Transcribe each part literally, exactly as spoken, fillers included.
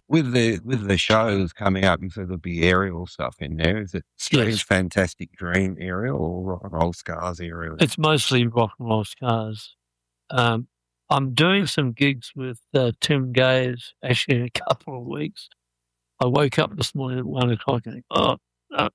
with the with the shows coming up, you said there'll be aerial stuff in there. Is it Strange Yes. Fantastic Dream aerial or Rock and Roll Scars aerial? It's mostly Rock and Roll Scars. Um, I'm doing some gigs with uh, Tim Gaze actually in a couple of weeks. I woke up this morning at one o'clock and oh, no.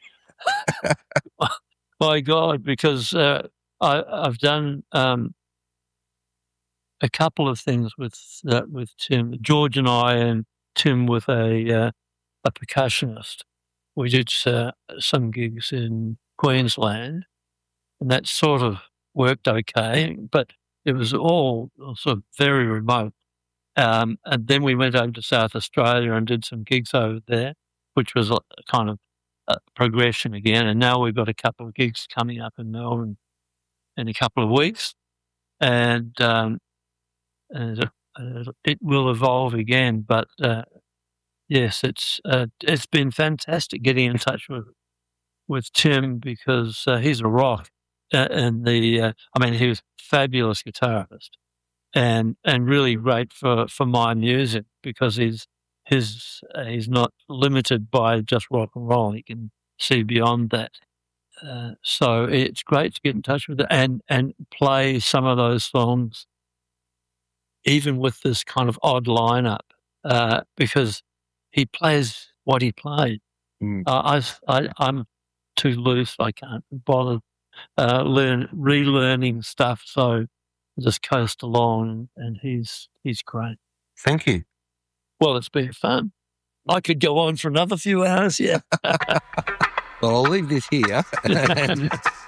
My God, because uh, I, I've done um, a couple of things with uh, with Tim, George and I, and Tim with a uh, a percussionist. We did uh, some gigs in Queensland, and that sort of worked okay, but it was all sort of very remote. Um, and then we went over to South Australia and did some gigs over there, which was a kind of a progression again. And now we've got a couple of gigs coming up in Melbourne in a couple of weeks, and, um, and it will evolve again. But uh, yes, it's uh, it's been fantastic getting in touch with with Tim because uh, he's a rock, uh, and the uh, I mean he was a fabulous guitarist. And and really great for, for my music because he's his uh, he's not limited by just rock and roll. He can see beyond that. Uh, so it's great to get in touch with it and and play some of those songs, even with this kind of odd lineup, uh, because he plays what he played. Mm. Uh, I, I I'm too loose. I can't bother uh, learn relearning stuff. So. Just coast along, and he's he's great. Thank you. Well, it's been fun. I could go on for another few hours, yeah. Well, I'll leave this here.